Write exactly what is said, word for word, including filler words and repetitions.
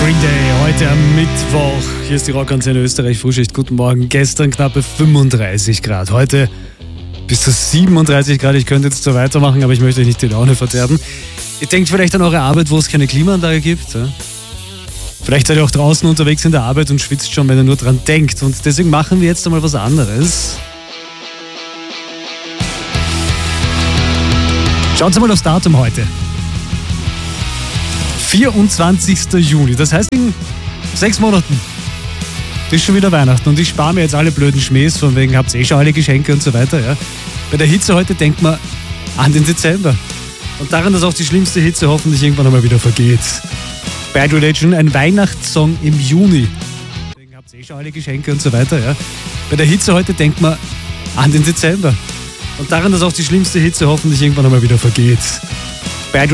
Green Day, heute am Mittwoch. Hier ist die Rockantenne Österreich Frühschicht. Guten Morgen. Gestern knappe fünfunddreißig Grad. Heute bis zu siebenunddreißig Grad. Ich könnte jetzt so weitermachen, aber ich möchte euch nicht die Laune verderben. Ihr denkt vielleicht an eure Arbeit, wo es keine Klimaanlage gibt. Ja? Vielleicht seid ihr auch draußen unterwegs in der Arbeit und schwitzt schon, wenn ihr nur dran denkt. Und deswegen machen wir jetzt einmal was anderes. Schaut mal aufs Datum heute. vierundzwanzigster Juni, das heißt in sechs Monaten ist schon wieder Weihnachten und ich spare mir jetzt alle blöden Schmähs von wegen, habt ihr eh schon alle Geschenke und so weiter. Ja. Bei der Hitze heute denkt man an den Dezember und daran, dass auch die schlimmste Hitze hoffentlich irgendwann einmal wieder vergeht. Bad Religion, ein Weihnachtssong im Juni. Deswegen habt ihr eh schon alle Geschenke und so weiter. Ja. Bei der Hitze heute denkt man an den Dezember und daran, dass auch die schlimmste Hitze hoffentlich irgendwann einmal wieder vergeht.